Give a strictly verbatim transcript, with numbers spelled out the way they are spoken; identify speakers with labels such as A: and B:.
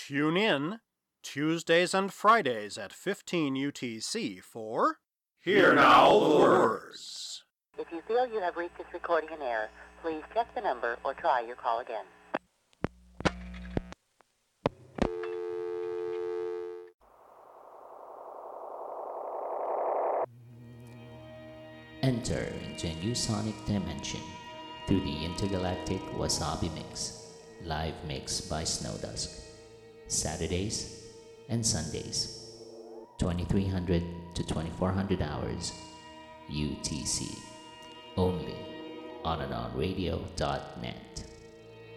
A: Tune in Tuesdays and Fridays at fifteen U T C for
B: Hear Now the Words.
C: If you feel you have reached this recording in error, please check the number or try your call again.
D: Enter into a new sonic dimension through the intergalactic Wasabi Mix, live mix by Snowdusk. Saturdays and Sundays, twenty-three hundred to twenty-four hundred hours U T C, only on and on radio dot net.